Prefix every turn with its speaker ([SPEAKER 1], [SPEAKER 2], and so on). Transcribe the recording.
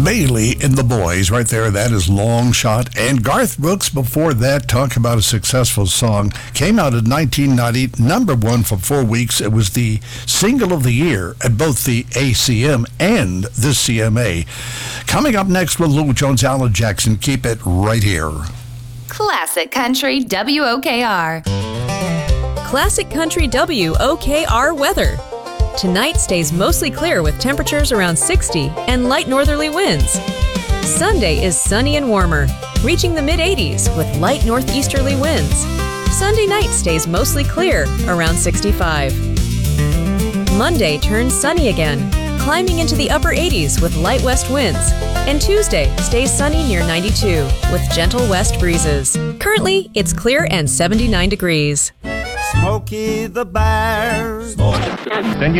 [SPEAKER 1] Bailey and the Boys right there. That is Long Shot. And Garth Brooks before that, talk about a successful song. Came out in 1990, number one for 4 weeks. It was the single of the year at both the ACM and the CMA. Coming up next with Lou Jones, Alan Jackson. Keep it right here.
[SPEAKER 2] Classic Country WOKR.
[SPEAKER 3] Classic Country WOKR weather. Tonight stays mostly clear with temperatures around 60 and light northerly winds. Sunday is sunny and warmer, reaching the mid-80s with light northeasterly winds. Sunday night stays mostly clear, around 65. Monday turns sunny again, climbing into the upper 80s with light west winds. And Tuesday stays sunny near 92 with gentle west breezes. Currently, it's clear and 79 degrees.
[SPEAKER 4] Smokey the Bear.